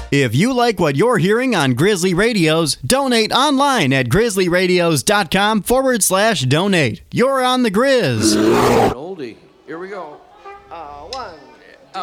If you like what you're hearing on Grizzly Radios, donate online at grizzlyradios.com/donate. You're on the Grizz. An oldie. Here we go. 1,